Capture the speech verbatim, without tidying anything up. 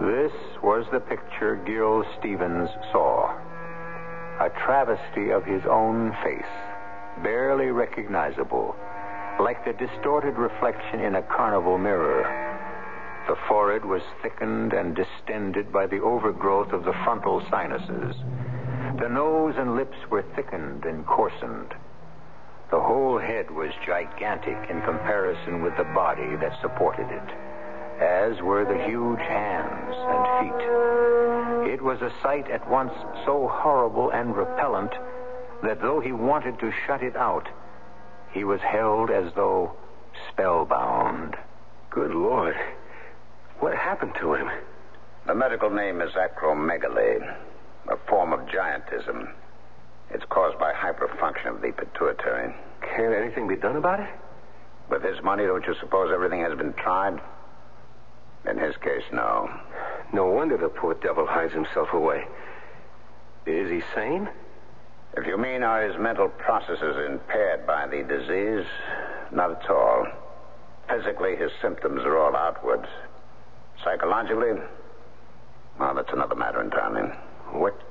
This was the picture Gil Stevens saw. A travesty of his own face, barely recognizable, like the distorted reflection in a carnival mirror. The forehead was thickened and distended by the overgrowth of the frontal sinuses. The nose and lips were thickened and coarsened. The whole head was gigantic in comparison with the body that supported it, as were the huge hands and feet. It was a sight at once so horrible and repellent that though he wanted to shut it out, he was held as though spellbound. Good Lord. What happened to him? The medical name is acromegaly, a form of giantism. It's caused by hyperfunction of the pituitary. Can't anything be done about it? With his money, don't you suppose everything has been tried? In his case, no. No wonder the poor devil hides himself away. Is he sane? If you mean are his mental processes impaired by the disease, not at all. Physically, his symptoms are all outward. Psychologically, well, that's another matter entirely. What